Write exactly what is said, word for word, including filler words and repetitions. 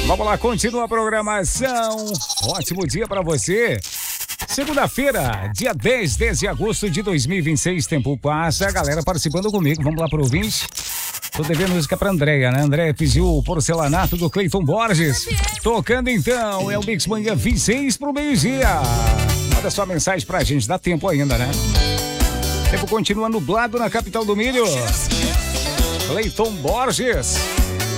Vamos lá, continua a programação. Ótimo dia pra você. Segunda-feira, dia dez de agosto de dois mil e vinte e seis, tempo passa, a galera participando comigo, vamos lá pro ouvinte. Tô devendo música pra Andréia, né? Andréia pediu o Porcelanato do Cleiton Borges. Tocando então, é o Mix Manhã vinte e seis pro meio-dia. Manda sua mensagem pra gente, dá tempo ainda, né? Tempo continua nublado na capital do milho. Cleiton Borges.